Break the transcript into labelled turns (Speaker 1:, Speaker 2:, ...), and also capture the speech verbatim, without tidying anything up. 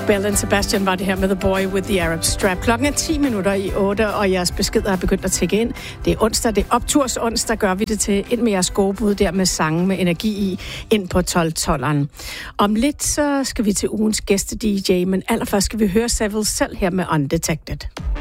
Speaker 1: Bell and Sebastian var det her med The Boy with the Arab Strap. Klokken er ti minutter i otte, og jeres beskeder er begyndt at tække ind. Det er onsdag, det er opturs onsdag, gør vi det til ind med jeres gode bud der med sange med energi i, ind på tolv tolveren. Om lidt så skal vi til ugens gæste-D J, men allerførst skal vi høre Seville selv her med Undetected.